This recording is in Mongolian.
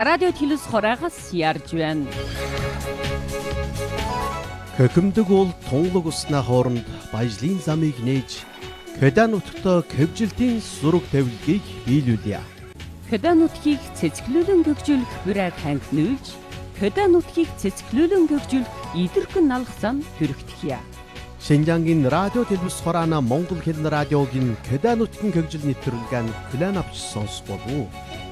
радио телевиз хороогоос ярьж байна. Хөхөмдөг бол тунлаг усны хооронд баяжлын замыг нээж Кёда нутагт кевжилтийн зураг тавилгыг биелүүлье. Кёда нутгийг цэцгэлүүлэн гөгжүүлэх бүрээр хангинуулж, Кёда нутгийг цэцгэлүүлэн гөгжүүлэх идэрхэн налах зам төрөгдөхье. Шинжангийн радио телевиз хороона Монгол хэлний радиогийн Кёда нутгийн гөгжил нэвтрүүлгийг хүлээн авч сонсох болов уу?